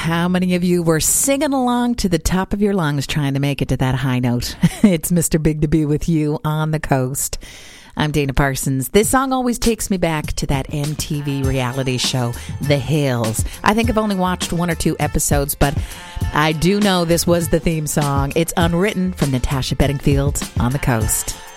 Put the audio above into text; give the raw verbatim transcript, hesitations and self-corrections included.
How many of you were singing along to the top of your lungs trying to make it to that high note? It's Mister Big to be with you on the coast. I'm Dana Parsons. This song always takes me back to that M T V reality show, The Hills. I think I've only watched one or two episodes, but I do know this was the theme song. It's Unwritten from Natasha Bedingfield on the coast.